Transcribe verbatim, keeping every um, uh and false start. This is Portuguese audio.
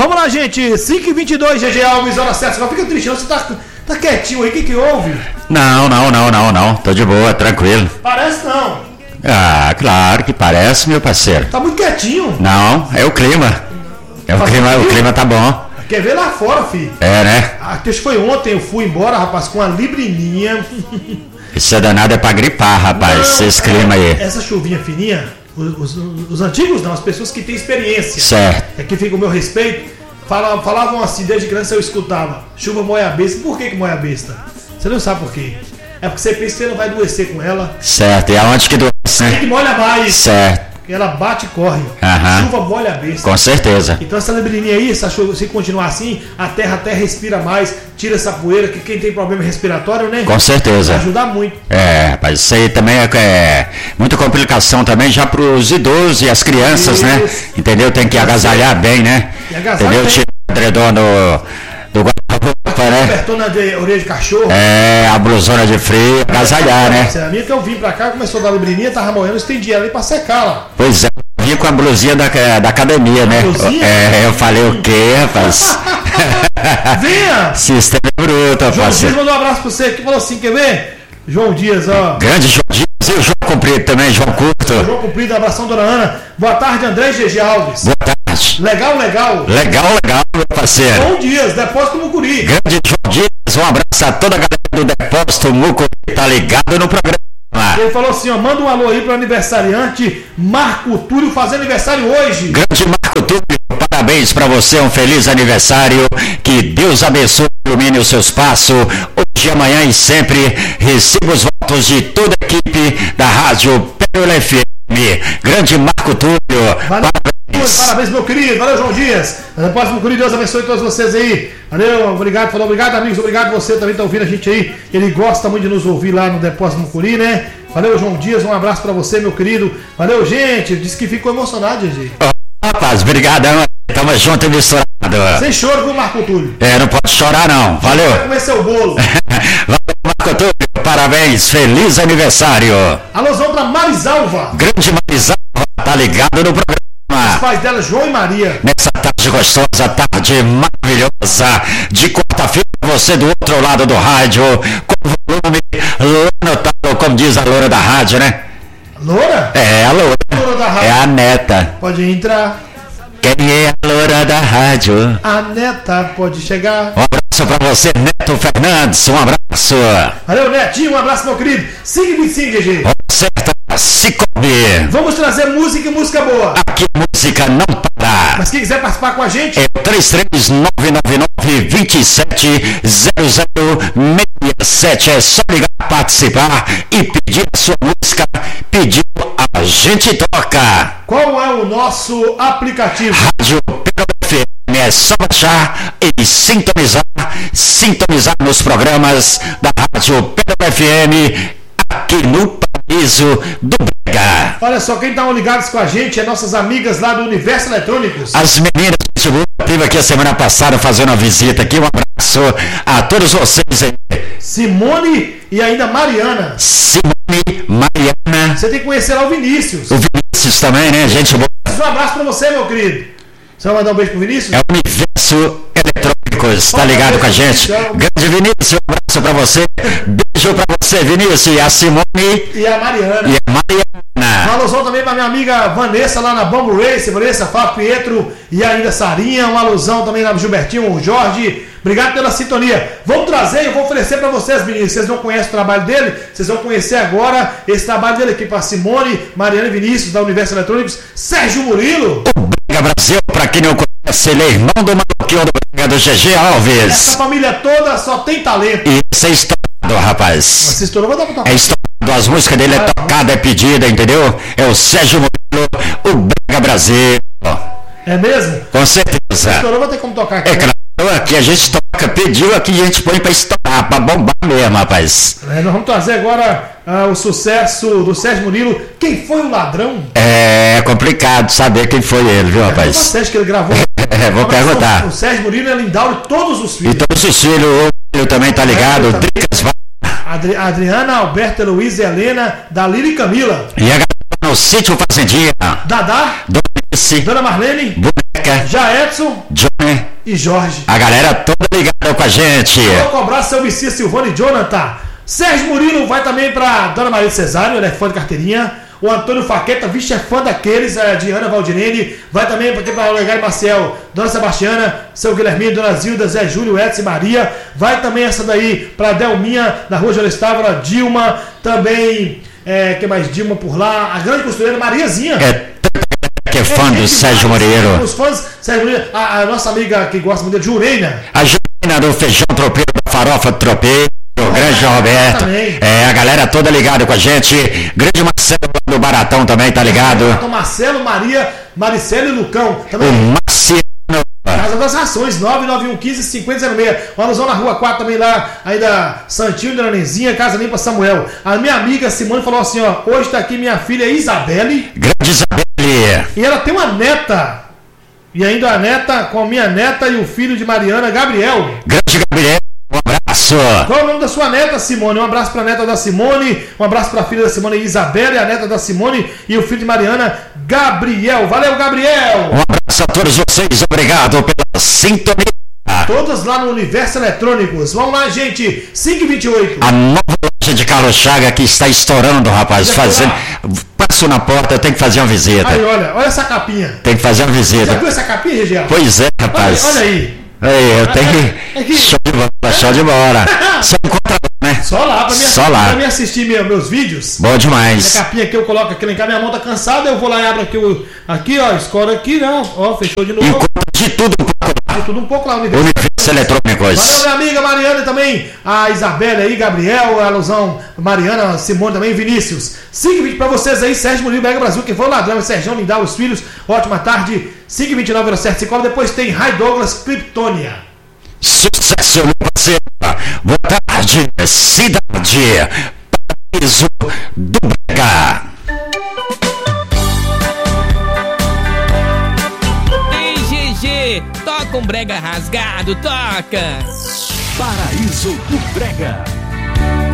Vamos lá, gente. cinco e vinte e dois, G G Alves, hora certa. Não fica triste, não. Você tá, tá quietinho aí. O que que houve? Não, não, não, não, não. Tô de boa, tranquilo. Parece não. Ah, claro que parece, meu parceiro. Tá muito quietinho. Não, é o clima. É o Faz clima, frio? o clima tá bom. Quer ver lá fora, filho? É, né? Ah, acho que foi ontem, eu fui embora, rapaz, com uma librininha. Isso é danado, é pra gripar, rapaz, Não, esse clima aí. Essa chuvinha fininha, os, os, os antigos não, as pessoas que têm experiência. Certo. Aqui fica o meu respeito. Falavam, falavam assim, desde criança eu escutava. Chuva molha a besta. Por que que molha a besta? Você não sabe por quê. É porque você pensa que você não vai adoecer com ela. Certo, e aonde que doce, Tem né? que molha mais. Certo, Porque ela bate e corre. Aham. Chuva molha a besta. com certeza. Então essa neblininha aí, essa chuva, se continuar assim, a terra até respira mais, tira essa poeira, que quem tem problema respiratório, né? Com certeza. Vai ajudar muito. É, rapaz, isso aí também é, é muita complicação também já pros idosos e as crianças, né? Isso. Entendeu? Tem que agasalhar bem, né? E agasalha Entendeu? bem. Tira o edredom do, do guarda-roupa, né? Apertona de orelha de cachorro. É, a blusona de frio, agasalhar, né? A minha que eu vim pra cá, começou a dar neblininha, tava molhando, eu estendi ela ali pra secar lá. Pois é, vim com a blusinha da, da academia, né? blusinha? É, eu falei o quê, rapaz? Venha! Sistema bruto, João rapaz. Dias mandou um abraço pra você aqui, falou assim, quer ver? João Dias, ó. Grande João Dias e o João Comprido também, João Curto. João Cumprido, abração, dona Ana. Boa tarde, André G G Alves. Boa tarde. Legal, legal. Legal, legal, meu parceiro. Bom Dias, Depósito Mucuri. Grande João Dias, um abraço a toda a galera do Depósito Mucuri, tá ligado no programa. Ele falou assim, ó, manda um alô aí pro aniversariante Marco Túlio, fazer aniversário hoje. Grande Marco Túlio, parabéns pra você, um feliz aniversário, que Deus abençoe e ilumine o seu espaço, hoje, amanhã e sempre. Receba os votos de toda a equipe da Rádio Pérola F M. Grande Marco Túlio, Valeu, parabéns. parabéns, meu querido. Valeu, João Dias. Depósito Mucuri, Deus abençoe todos vocês aí. Valeu, obrigado, falou, obrigado, amigos, obrigado você também tá ouvindo a gente aí. Ele gosta muito de nos ouvir lá no Depósito Mucuri, né? Valeu, João Dias, um abraço pra você, meu querido. Valeu, gente. Disse que ficou emocionado, G G. Rapaz, obrigadão, tamo junto e misturado. Sem choro, viu, Marco Túlio? É, não pode chorar não, valeu. Vai comer seu bolo. Valeu, Marco Túlio, parabéns, feliz aniversário. Alôzão pra Marisalva. Grande Marizal, tá ligado no programa. Os pais dela, João e Maria. Nessa tarde gostosa, tarde maravilhosa, de quarta-feira, você do outro lado do rádio, com volume lá no talo, como diz a loura da rádio, né? Loura? É, a loura. Loura da rádio. É a neta. Pode entrar. Quem é a loura da rádio? A neta pode chegar. Um abraço pra você, Neto Fernandes, um abraço. Valeu, Netinho, um abraço, meu querido. cinco e vinte e cinco, G G. Certa, se come. Vamos trazer música e música boa. Aqui música não para. Mas quem quiser participar com a gente, É três três nove nove nove, dois sete zero zero seis sete. É só ligar para participar e pedir a sua música. Pediu, a gente toca. qual é o nosso aplicativo? Rádio Pérola F M. É só baixar e sintonizar. Sintonizar nos programas da Rádio Pérola F M. Aqui no Paraíso do Brega. Olha só, quem estão ligados com a gente é nossas amigas lá do Universo Eletrônicos. As meninas do Seguro teve aqui a semana passada fazendo uma visita aqui. Um abraço a todos vocês aí. Simone e ainda Mariana. Simone, Mariana, Você tem que conhecer lá o Vinícius. o Vinícius também, né? Gente boa. Um abraço pra você, meu querido. Você vai mandar um beijo pro Vinícius? É o Universo Eletrônicos, tá ligado com a gente? Grande Vinícius, um abraço pra você. Beijo pra você, Vinícius. E a Simone E a Mariana. e a Mariana. Um alusão também pra minha amiga Vanessa lá na Bambu Race, Vanessa, Fábio Pietro e ainda Sarinha. Um alusão também na Gilbertinho, o Jorge. Obrigado pela sintonia. Vamos trazer, eu vou oferecer pra vocês, meninos. Vocês não conhecem o trabalho dele, vocês vão conhecer agora esse trabalho dele aqui pra Simone, Mariana e Vinícius da Universo Eletrônicos, Sérgio Murilo. O Brega Brasil, pra quem não conhece, ele é irmão do Maluquinho do Brega, do G G Essa Alves. família toda só tem talento. E isso é estourado, rapaz. Você estourou, vou dar pra tocar. É estourado, as músicas dele é tocada, é pedida, entendeu? É o Sérgio Murilo, o Brega Brasil. É mesmo? Com certeza. Estourou, vou ter como tocar aqui. É claro, aqui a gente toca, pediu, aqui a gente põe pra estourar, pra bombar mesmo, rapaz. É, nós vamos trazer agora ah, o sucesso do Sérgio Murilo. Quem foi o ladrão? É complicado saber quem foi ele, viu, É o rapaz? Sérgio que ele gravou. É, vou perguntar. O Sérgio Murilo é Lindauro e todos os E filhos. todos os filhos, o filho também tá ligado, Dricas, Adri Adriana, Alberta, Luísa, Helena, Dalila e Camila. e a galera no sítio Fazendinha, Dadá, Donice, Dona Marlene, Boneca, Já Edson, Johnny, e Jorge. A galera toda ligada com a gente. Vou cobrar seu Vicia, Silvano e Jonathan. Sérgio Murilo vai também pra Dona Maria de Cesário, ele é fã de carteirinha. O Antônio Faqueta, vixe, é fã daqueles, é, de Ana Valdirene. Vai também para o Legário Marcel, Dona Sebastiana, seu Guilherminho, Dona Zilda, Zé Júlio, Edson e Maria. Vai também essa daí para Delminha, na Rua João Estávora, Dilma. Também, é, que mais? Dilma por lá. A grande costureira Mariazinha. É, que é fã é, do é Sérgio Moreiro. Os fãs, Sérgio Moreiro. A, a nossa amiga que gosta muito de Jureina. A Jureina do feijão tropeiro, da farofa tropeiro. O grande Roberto, também. É, a galera toda ligada com a gente. Grande Marcelo do Baratão também tá ligado. Baratão, Marcelo, Maria, Maricelo e Lucão. Também. O Marciano. Casa das Rações, nove nove um um cinco cinco zero seis. Uma alusão na Rua quatro também lá, ainda Santinho, Dona Nenzinha, Casa Limpa Samuel. A minha amiga Simone falou assim, ó, hoje tá aqui minha filha Isabelle. Grande Isabelle. E ela tem uma neta. E ainda a neta com a minha neta e o filho de Mariana, Gabriel. Grande Gabriel. Um abraço. Qual é o nome da sua neta, Simone? Um abraço para a neta da Simone, um abraço para a filha da Simone, Isabela, e a neta da Simone e o filho de Mariana, Gabriel. Valeu, Gabriel. Um abraço a todos vocês, obrigado pela sintonia. Todos lá no Universo Eletrônicos. Vamos lá, gente. cinco e vinte e oito. A nova loja de Carlos Chaga que está estourando, rapaz. Fazendo... Passo na porta, eu tenho que fazer uma visita. Aí, olha, olha essa capinha. Tem que fazer uma visita. Já viu essa capinha, Região? Pois é, rapaz. Olha, olha aí. Ei, eu tenho que. É que... Show de bola, show de bola. Só encontra, né? Só lá, pra mim, Só lá. Pra mim assistir meu, meus vídeos. Bom demais. A capinha que eu coloco aqui lá em casa, minha mão tá cansada, eu vou lá e abro aqui, o, aqui ó, escora aqui, não, ó, fechou de novo. Encontra de tudo um pouco lá. De tudo um pouco lá, Universo, Universo Eletrônicos. Valeu, minha amiga Mariana também, a Isabela aí, Gabriel, a alusão, Mariana, Simone também, Vinícius. cinco e vinte pra vocês aí, Sérgio Murilo, Mega Brasil, quem foi o ladrão, Sérgio Lindau, os filhos, ótima tarde, cinco e vinte e nove, certo, se cola, depois tem Ray Douglas, Kryptonia. Sucesso, meu parceiro. Boa tarde, cidade. Paraíso do Brega. Ei, G G, toca um brega rasgado, toca. Paraíso do Brega.